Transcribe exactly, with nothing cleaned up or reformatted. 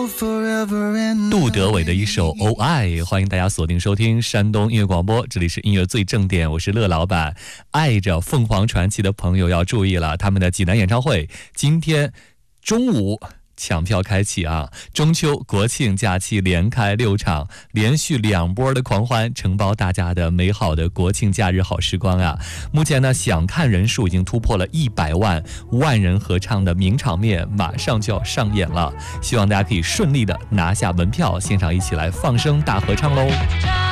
杜德伟的一首《哦爱》，欢迎大家锁定收听山东音乐广播，这里是音乐最正点，我是乐老板。爱着凤凰传奇的朋友要注意了，他们的济南演唱会今天中午抢票开启啊！中秋国庆假期连开六场，连续两波的狂欢，承包大家的美好的国庆假日好时光啊！目前呢，想看人数已经突破了一百万，万人合唱的名场面马上就要上演了，希望大家可以顺利的拿下门票，现场一起来放声大合唱喽！